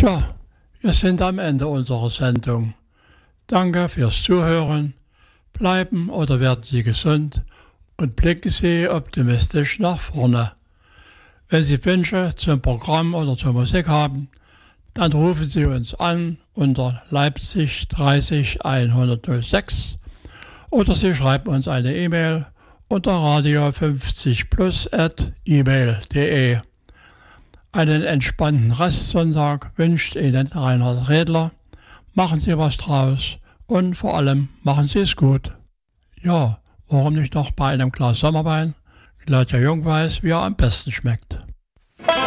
Tja, wir sind am Ende unserer Sendung. Danke fürs Zuhören. Bleiben oder werden Sie gesund und blicken Sie optimistisch nach vorne. Wenn Sie Wünsche zum Programm oder zur Musik haben, dann rufen Sie uns an unter Leipzig 30 106 oder Sie schreiben uns eine E-Mail unter radio50plus@email.de. Einen entspannten Restsonntag wünscht Ihnen Reinhard Redler. Machen Sie was draus und vor allem machen Sie es gut. Ja, warum nicht noch bei einem Glas Sommerwein? Claudia Jung weiß, wie er am besten schmeckt.